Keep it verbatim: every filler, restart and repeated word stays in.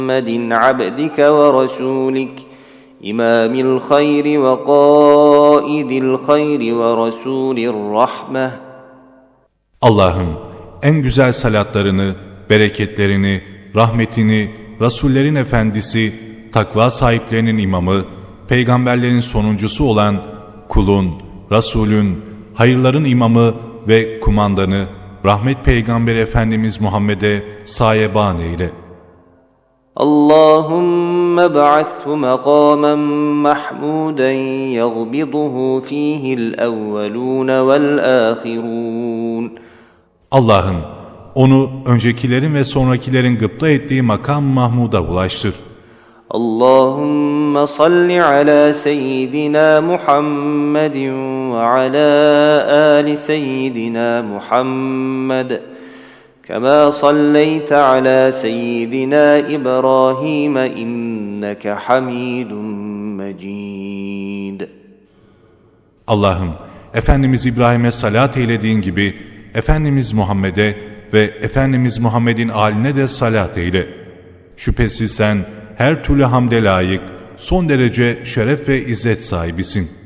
محمد عبدك ورسولك إمام الخير وقائد الخير ورسول الرحمة. Allah'ım en güzel salatlarını, bereketlerini, rahmetini, Rasullerin efendisi, takva sahiplerinin imamı, peygamberlerin sonuncusu olan kulun, Rasulün, hayırların imamı ve kumandanı, rahmet peygamberi Efendimiz Muhammed'e sayeban eyle. Allahümme ba'athu makamen mahmuden yagbiduhu fihil evvelûne vel âhirûn. Allah'ım onu öncekilerin ve sonrakilerin gıpta ettiği makam Mahmud'a ulaştır. Allahümme salli ala seyyidina Muhammedin ve ala ali seyyidina Muhammed. Kema salleyte ala seyyidina İbrahim inneke hamidun mecid. Allah'ım Efendimiz İbrahim'e salat eylediğin gibi Efendimiz Muhammed'e ve Efendimiz Muhammed'in âline de salat eyle. Şüphesiz sen her türlü hamde layık, son derece şeref ve izzet sahibisin.